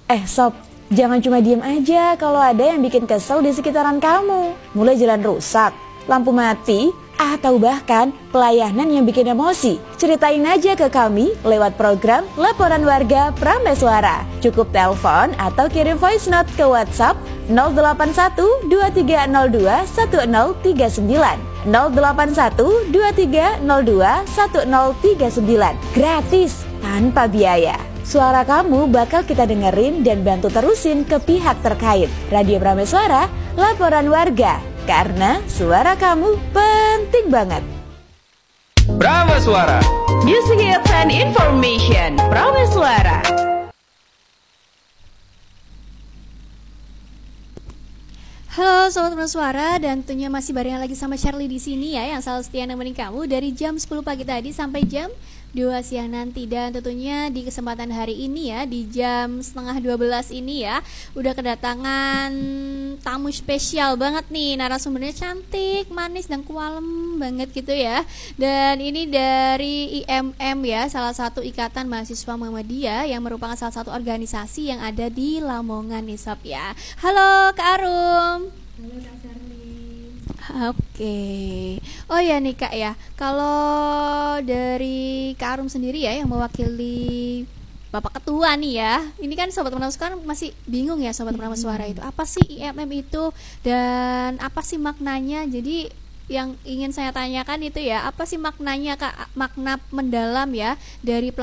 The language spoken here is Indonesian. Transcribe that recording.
Sob, jangan cuma diem aja kalau ada yang bikin kesel di sekitaran kamu. Mulai jalan rusak, lampu mati, atau bahkan pelayanan yang bikin emosi. Ceritain aja ke kami lewat program Laporan Warga Prameswara. Cukup telepon atau kirim voice note ke WhatsApp 081 2302 1039 081 2302 1039. Gratis, tanpa biaya. Suara kamu bakal kita dengerin dan bantu terusin ke pihak terkait. Radio Prameswara, Laporan Warga. Karena suara kamu penting banget. Prameswara, Music Hits and Information. Prameswara. Halo Sobat Prameswara, dan tentunya masih barengan lagi sama Shirley di sini ya, yang selalu setia nemenin kamu dari jam 10 pagi tadi sampai jam 2 siang nanti. Dan tentunya di kesempatan hari ini ya, di jam setengah 12 ini ya, udah kedatangan tamu spesial banget nih. Narasumbernya cantik, manis, dan kualem banget gitu ya. Dan ini dari IMM ya, salah satu ikatan mahasiswa Muhammadiyah yang merupakan salah satu organisasi yang ada di Lamongan nih Sob ya. Halo Kak Arum. Halo Kak Shirley. Oke. Oh ya nih Kak ya, kalau dari Kak Arum sendiri ya yang mewakili Bapak Ketua nih ya, ini kan Sobat Prameswara masih bingung ya Sobat Prameswara itu apa sih IMM itu dan apa sih maknanya. Jadi yang ingin saya tanyakan itu ya, apa sih maknanya Kak, makna mendalam ya dari